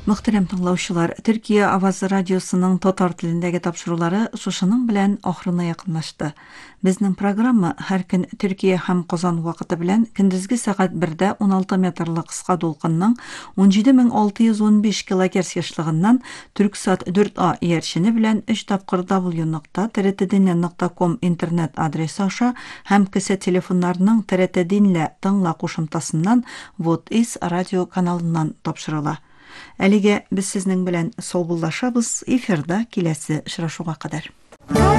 Мөхтәрәм тыңлаучылар, Төркия Авазы радиосының татар телендәге тапшырулары шушының белән ахырына якынлашты. Безнең программа һәр көн Төркия һәм Казан вакыты белән көндезге сәгать 1дә 16 метрлы кыска дулкынның 17615 кГц яшьлегеннән Turksat 4A иярчене белән 3 тапкыр w.trtdinle.com интернет адресы аша һәм кесә телефоннарының TRT Dinle тыңла кушымтасыннан Вот радио каналыннан тапшырыла. Әлегә без сезнең белән саубуллашабыз, эфирда киләсе очрашуга кадәр.